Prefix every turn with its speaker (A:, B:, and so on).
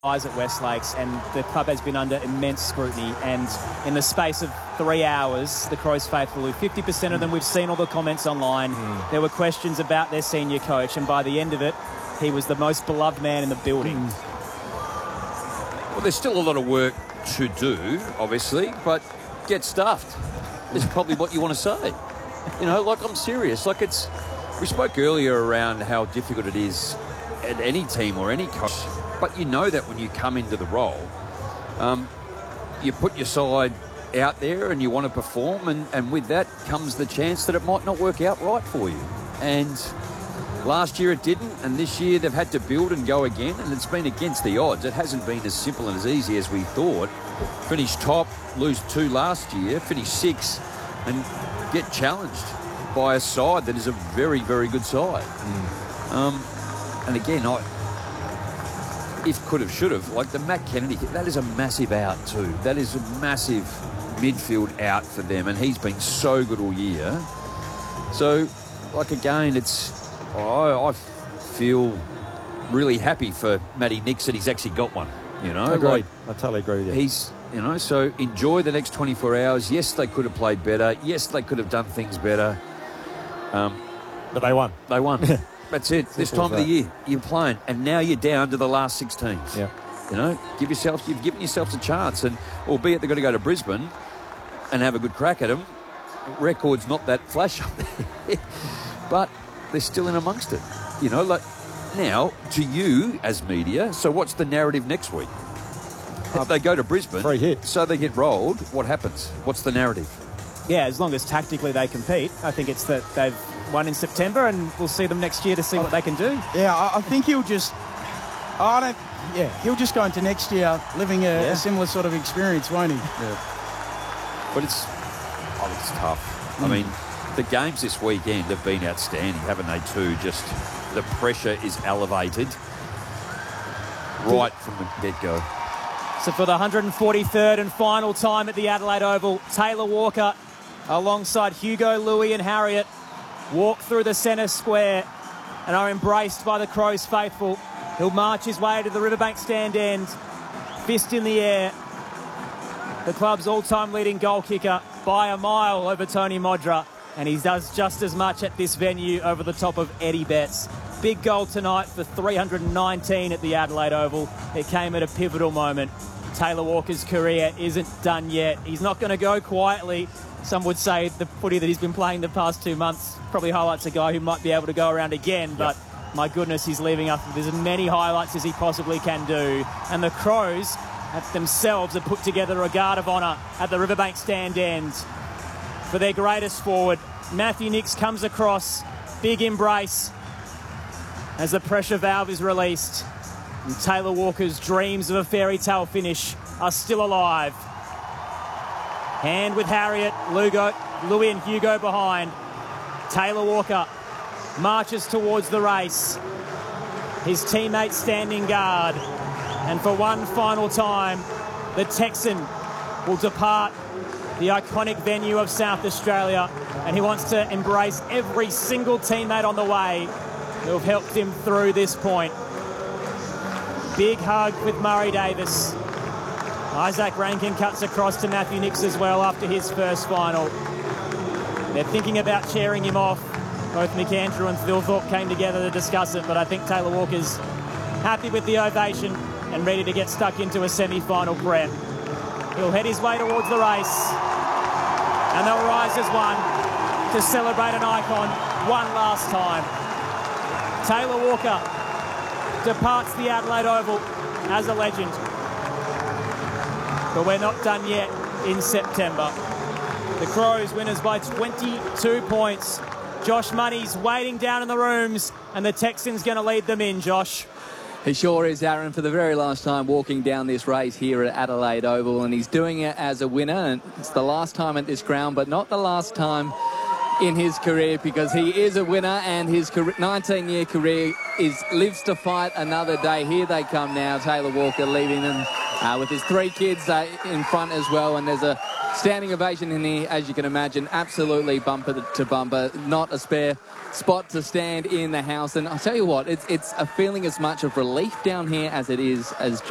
A: eyes at Westlakes, and the club has been under immense scrutiny, and in the space of 3 hours, the Crows faithful, 50% of them, we've seen all the comments online, there were questions about their senior coach, and by the end of it, he was the most beloved man in the building.
B: Well, there's still a lot of work to do, obviously, but get stuffed is probably what you want to say. You know, like, I'm serious. Like, we spoke earlier around how difficult it is at any team or any coach, but you know that when you come into the role, you put your side out there and you want to perform, and with that comes the chance that it might not work out right for you. And last year it didn't, and this year they've had to build and go again, and it's been against the odds. It hasn't been as simple and as easy as we thought. Finish top, lose 2 last year, finish 6, and get challenged by a side that is a very, very good side. And again, if could have, should have, like the Matt Kennedy, that is a massive out too. That is a massive midfield out for them, and he's been so good all year. So, like, again, I feel really happy for Matty Nicks that he's actually got one. You know,
C: Agreed.
B: like,
C: I totally agree with you.
B: So enjoy the next 24 hours. Yes, they could have played better. Yes, they could have done things better.
C: But they won.
B: They won. That's it. This time of the year, you're playing, and now you're down to the last 6 teams.
C: Yeah.
B: You know, you've given yourselves a chance, and albeit they've got to go to Brisbane and have a good crack at them, record's not that flash up there, but they're still in amongst it. You know, like, now, to you as media, so what's the narrative next week? If they go to Brisbane,
C: 3 hits.
B: so they get rolled, what happens? What's the narrative?
A: Yeah, as long as tactically they compete, I think it's that they've won in September, and we'll see them next year to see what they can do.
D: Yeah, I think he'll just... he'll just go into next year living a similar sort of experience, won't he?
B: Yeah. But it's tough. I mean, the games this weekend have been outstanding, haven't they, too? Just the pressure is elevated right from the get-go.
A: So for the 143rd and final time at the Adelaide Oval, Taylor Walker, alongside Hugo, Louis and Harriet, walk through the centre square and are embraced by the Crows faithful. He'll march his way to the Riverbank stand end, fist in the air. The club's all-time leading goal kicker by a mile over Tony Modra, and he does just as much at this venue over the top of Eddie Betts. Big goal tonight for 319 at the Adelaide Oval. It came at a pivotal moment. Taylor Walker's career isn't done yet. He's not going to go quietly. Some would say the footy that he's been playing the past 2 months probably highlights a guy who might be able to go around again, but my goodness, he's leaving us with as many highlights as he possibly can do. And the Crows themselves have put together a guard of honour at the Riverbank stand end for their greatest forward. Matthew Nicks comes across, big embrace as the pressure valve is released. And Taylor Walker's dreams of a fairy tale finish are still alive. Hand with Harriet, Louis and Hugo behind. Taylor Walker marches towards the race. His teammates standing guard. And for one final time, the Texan will depart the iconic venue of South Australia, and he wants to embrace every single teammate on the way who have helped him through this point. Big hug with Murray Davis. Isaac Rankin cuts across to Matthew Nicks as well after his first final. They're thinking about cheering him off. Both McAndrew and Thilthorpe came together to discuss it, but I think Taylor Walker's happy with the ovation and ready to get stuck into a semi-final prep. He'll head his way towards the race, and they'll rise as one to celebrate an icon one last time. Taylor Walker departs the Adelaide Oval as a legend. But we're not done yet in September. The Crows winners by 22 points. Josh Money's waiting down in the rooms, and the Texans going to lead them in, Josh.
E: He sure is, Aaron, for the very last time walking down this race here at Adelaide Oval, and he's doing it as a winner. And it's the last time at this ground, but not the last time in his career, because he is a winner, and his 19-year career lives to fight another day. Here they come now, Taylor Walker leaving them with his 3 kids in front as well, and there's a standing ovation in here, as you can imagine, absolutely bumper to bumper, not a spare spot to stand in the house. And I'll tell you what, it's a feeling as much of relief down here as it is as